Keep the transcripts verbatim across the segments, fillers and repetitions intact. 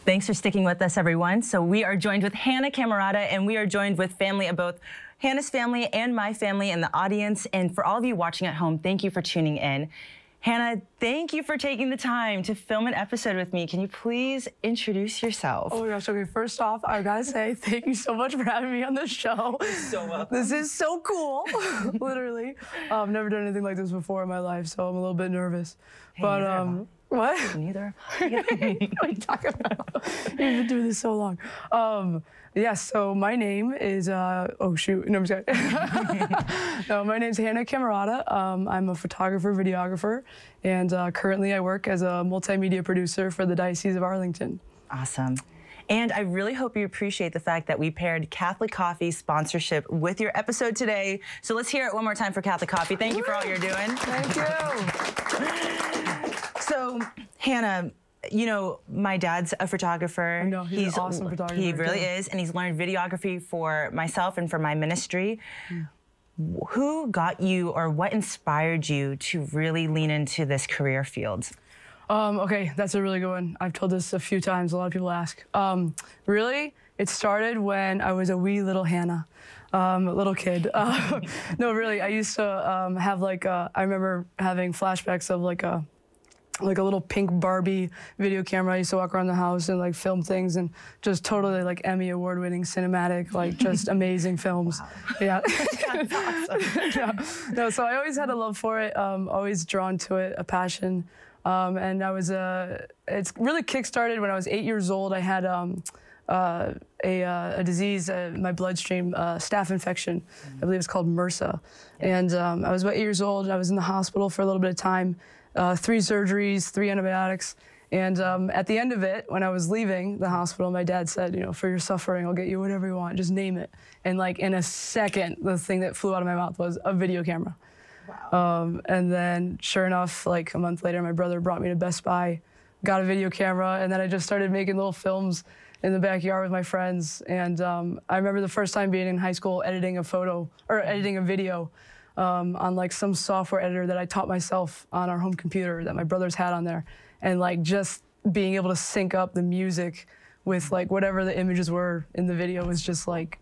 Thanks for sticking with us, everyone. So we are joined with Hannah Camerata, and we are joined with family of both Hannah's family and my family in the audience. And for all of you watching at home, thank you for tuning in. Hannah, thank you for taking the time to film an episode with me. Can you please introduce yourself? Oh my gosh, okay, first off, I gotta say thank you so much for having me on this show. You're so welcome. This is so cool, literally. Uh, I've never done anything like this before in my life, so I'm a little bit nervous. Hey, but um, what? Neither. What are you talking about? You've been doing this so long. Um, yes, yeah, so my name is, uh, oh shoot, no, I'm just kidding. No, my name's Hannah Camerata. Um, I'm a photographer, videographer, and uh, currently I work as a multimedia producer for the Diocese of Arlington. Awesome. And I really hope you appreciate the fact that we paired Catholic Coffee sponsorship with your episode today. So let's hear it one more time for Catholic Coffee. Thank you for all you're doing. Thank you. So, Hannah, you know, my dad's a photographer. I know, he's, he's an awesome photographer. He really too. is, and he's learned videography for myself and for my ministry. Mm. Who got you, or what inspired you to really lean into this career field? Um, okay, that's a really good one. I've told this a few times. A lot of people ask. Um, really, it started when I was a wee little Hannah, um, a little kid. Uh, no, really, I used to um, have like, a, I remember having flashbacks of like a, like a little pink Barbie video camera. I used to walk around the house and like film things, and just totally like Emmy award winning cinematic, like just amazing films. Wow. Yeah. That's awesome. Yeah. No, so I always had a love for it, um, always drawn to it, a passion. Um, and I was, uh, it's really kickstarted when I was eight years old. I had um, uh, a, uh, a disease, uh, my bloodstream, uh, staph infection. Mm. I believe it's called MRSA. Yeah. And um, I was about eight years old, and I was in the hospital for a little bit of time. Uh, three surgeries, three antibiotics. And um, at the end of it, when I was leaving the hospital, my dad said, you know, for your suffering, I'll get you whatever you want, just name it. And like in a second, the thing that flew out of my mouth was a video camera. Wow. Um, and then sure enough, like a month later, my brother brought me to Best Buy, got a video camera, and then I just started making little films in the backyard with my friends. And um, I remember the first time being in high school, editing a photo, or editing a video, Um, on like some software editor that I taught myself on our home computer that my brothers had on there, and like just being able to sync up the music with like whatever the images were in the video was just like,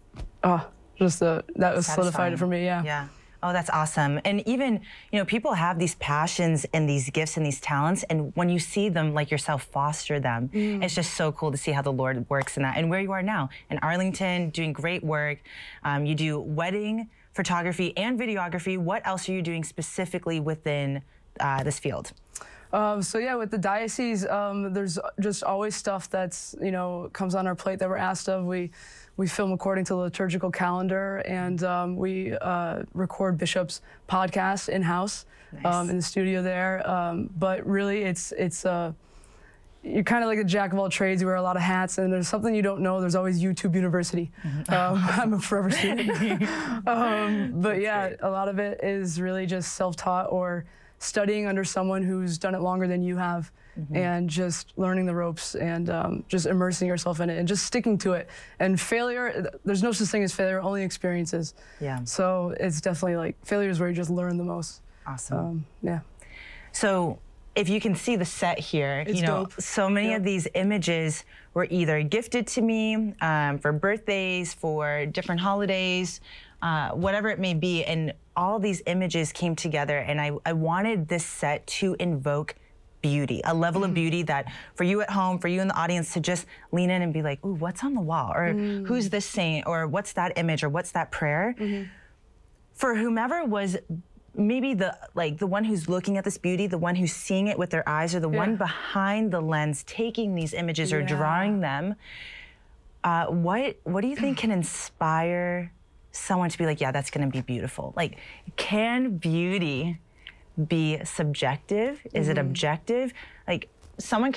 oh, just a, that was solidified it for me. Yeah. Yeah. Oh, that's awesome. And even, you know, people have these passions and these gifts and these talents, and when you see them, like yourself, foster them, mm. it's just so cool to see how the Lord works in that. And where you are now in Arlington, doing great work. Um, you do wedding photography and videography. What else are you doing specifically within uh, this field? Um, so yeah, with the diocese, um, there's just always stuff that's, you know, comes on our plate that we're asked of. We we film according to the liturgical calendar, and um, we uh, record bishops' podcasts in-house, nice. um, in the studio there. Um, but really, it's it's uh, you're kind of like a jack of all trades. You wear a lot of hats, and there's something you don't know. There's always YouTube University. Mm-hmm. um, I'm a forever student. um, but That's yeah, great. A lot of it is really just self-taught or studying under someone who's done it longer than you have, mm-hmm. and just learning the ropes and um, just immersing yourself in it and just sticking to it. And failure, there's no such thing as failure, only experiences. Yeah. So it's definitely like failure is where you just learn the most. Awesome. Um, yeah. So if you can see the set here, it's you know, dope. so many yeah. of these images were either gifted to me um, for birthdays, for different holidays, uh, whatever it may be. And all these images came together, and I, I wanted this set to invoke beauty, a level mm. of beauty that for you at home, for you in the audience to just lean in and be like, ooh, what's on the wall? Or mm. who's this saint? Or what's that image? Or what's that prayer? Mm-hmm. For whomever was maybe the like the one who's looking at this beauty, the one who's seeing it with their eyes, or the yeah. one behind the lens taking these images or yeah. drawing them, uh, what what do you think can inspire someone to be like, yeah, that's gonna be beautiful? Like, can beauty be subjective? Is mm-hmm. it objective? Like, someone